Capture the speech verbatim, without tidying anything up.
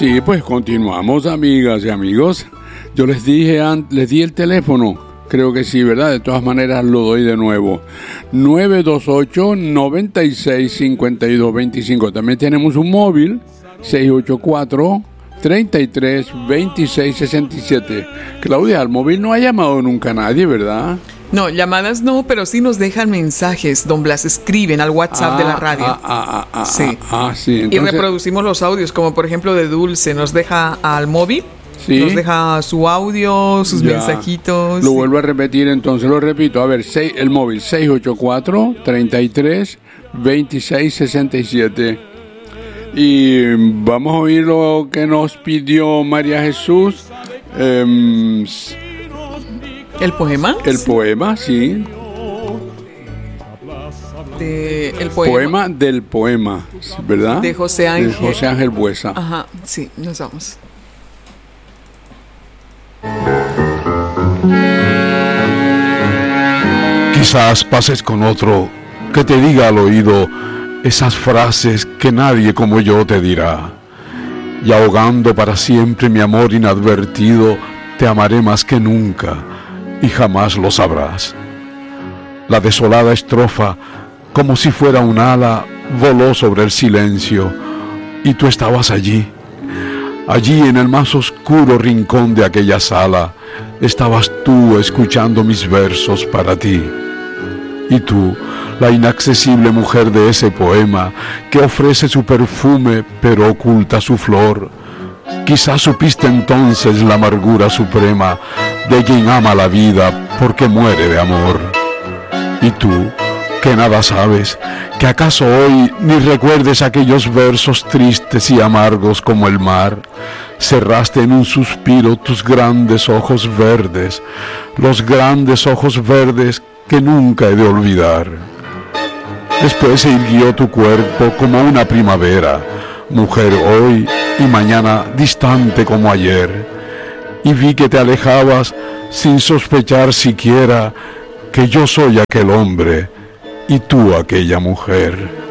Sí, pues continuamos, amigas y amigos. Yo les dije, les di el teléfono, creo que sí, ¿verdad? De todas maneras lo doy de nuevo. nueve dos ocho, nueve seis, cinco dos dos cinco. También tenemos un móvil, seis ocho cuatro, tres tres, dos seis seis siete. Claudia, al móvil no ha llamado nunca nadie, ¿verdad? No, llamadas no, pero sí nos dejan mensajes, don Blas, escriben al WhatsApp ah, de la radio. Ah, ah, ah, sí. Ah, ah, sí. Entonces, y reproducimos los audios, como por ejemplo de Dulce, nos deja al móvil, ¿sí? Nos deja su audio, sus ya. mensajitos. Lo sí. vuelvo a repetir, entonces lo repito, a ver, seis, el móvil seis ocho cuatro, tres tres, dos seis seis siete. Y vamos a oír lo que nos pidió María Jesús. Eh, ¿El poema? El poema, sí. De, el poema. poema del poema, ¿verdad? De José Ángel. De José Ángel Buesa. Ajá, sí, nos vamos. Quizás pases con otro que te diga al oído esas frases que nadie como yo te dirá. Y ahogando para siempre mi amor inadvertido, te amaré más que nunca. Y jamás lo sabrás. La desolada estrofa, como si fuera un ala, voló sobre el silencio, y tú estabas allí. Allí en el más oscuro rincón de aquella sala, estabas tú escuchando mis versos para ti. Y tú, la inaccesible mujer de ese poema, que ofrece su perfume pero oculta su flor, quizás supiste entonces la amargura suprema de quien ama la vida porque muere de amor. Y tú, que nada sabes, que acaso hoy ni recuerdes aquellos versos tristes y amargos como el mar, cerraste en un suspiro tus grandes ojos verdes, los grandes ojos verdes que nunca he de olvidar. Después se irguió tu cuerpo como una primavera, mujer hoy y mañana distante como ayer, y vi que te alejabas sin sospechar siquiera que yo soy aquel hombre y tú aquella mujer.